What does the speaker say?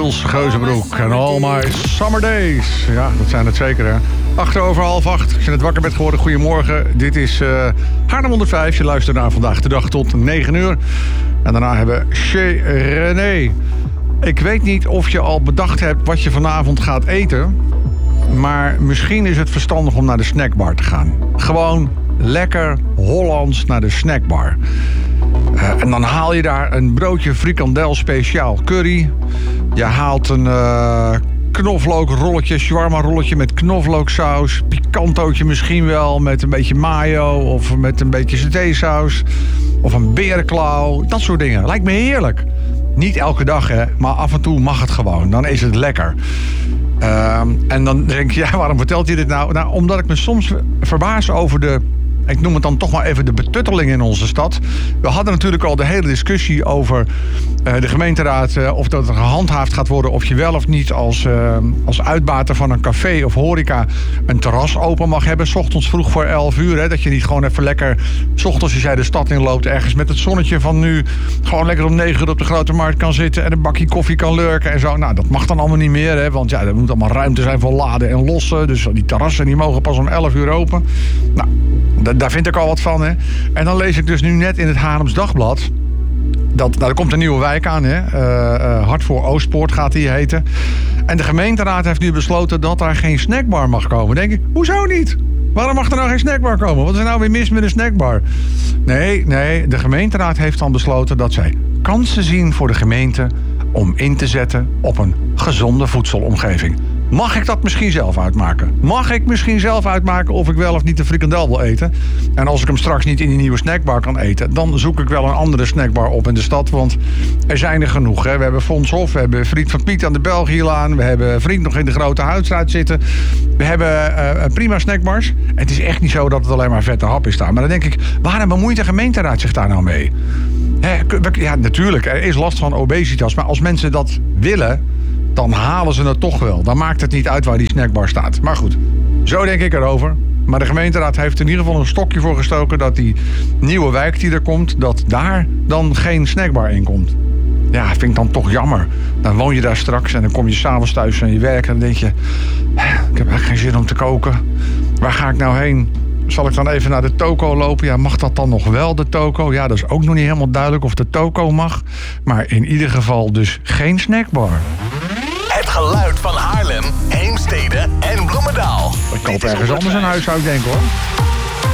Niels Geuzenbroek en All My Summer Days. Ja, dat zijn het zeker, hè. 7:08. Als je net wakker bent geworden, goedemorgen. Dit is Haarlem 105. Je luistert naar Vandaag de Dag tot 9 uur. En daarna hebben we Chez René. Ik weet niet of je al bedacht hebt wat je vanavond gaat eten. Maar misschien is het verstandig om naar de snackbar te gaan. Gewoon lekker Hollands naar de snackbar. En dan haal je daar een broodje frikandel speciaal curry. Je haalt een knoflookrolletje, shawarma rolletje met knoflooksaus. Picantootje misschien wel met een beetje mayo of met een beetje satésaus. Of een berenklauw, dat soort dingen. Lijkt me heerlijk. Niet elke dag, hè, maar af en toe mag het gewoon. Dan is het lekker. En dan denk je, ja, waarom vertelt je dit nou? Nou, omdat ik me soms verbaas over de... Ik noem het dan toch maar even de betutteling in onze stad. We hadden natuurlijk al de hele discussie over de gemeenteraad... of dat er gehandhaafd gaat worden of je wel of niet als uitbater van een café of horeca... een terras open mag hebben, 's ochtends vroeg voor 11 uur. Hè, dat je niet gewoon even lekker, 's ochtends als jij de stad inloopt... ergens met het zonnetje van nu gewoon lekker om 9 uur op de Grote Markt kan zitten... en een bakje koffie kan lurken en zo. Nou, dat mag dan allemaal niet meer, hè, want ja, er moet allemaal ruimte zijn voor laden en lossen. Dus die terrassen die mogen pas om 11 uur open. Nou... Daar vind ik al wat van, hè. En dan lees ik dus nu net in het Haarlems Dagblad... er komt een nieuwe wijk aan, hè. Hart voor Oostpoort gaat die heten. En de gemeenteraad heeft nu besloten dat daar geen snackbar mag komen. Dan denk ik, hoezo niet? Waarom mag er nou geen snackbar komen? Wat is er nou weer mis met een snackbar? Nee, de gemeenteraad heeft dan besloten dat zij kansen zien voor de gemeente... om in te zetten op een gezonde voedselomgeving. Mag ik dat misschien zelf uitmaken? Mag ik misschien zelf uitmaken of ik wel of niet de frikandel wil eten? En als ik hem straks niet in die nieuwe snackbar kan eten... dan zoek ik wel een andere snackbar op in de stad. Want er zijn er genoeg. Hè. We hebben Fons Hof, we hebben Vriend van Piet aan de Belgielaan... we hebben Vriend nog in de Grote Huisstraat zitten. We hebben prima snackbars. Het is echt niet zo dat het alleen maar vette hap is daar. Maar dan denk ik, waarom bemoeit de gemeenteraad zich daar nou mee? Ja, natuurlijk, er is last van obesitas. Maar als mensen dat willen... dan halen ze het toch wel. Dan maakt het niet uit waar die snackbar staat. Maar goed, zo denk ik erover. Maar de gemeenteraad heeft in ieder geval een stokje voor gestoken... dat die nieuwe wijk die er komt, dat daar dan geen snackbar in komt. Ja, vind ik dan toch jammer. Dan woon je daar straks en dan kom je s'avonds thuis van je werk... en dan denk je, ik heb echt geen zin om te koken. Waar ga ik nou heen? Zal ik dan even naar de toko lopen? Ja, mag dat dan nog wel, de toko? Ja, dat is ook nog niet helemaal duidelijk of de toko mag. Maar in ieder geval dus geen snackbar. Het geluid van Haarlem, Heemstede en Bloemendaal. Ik koop ergens anders een huis, zou ik denken, hoor.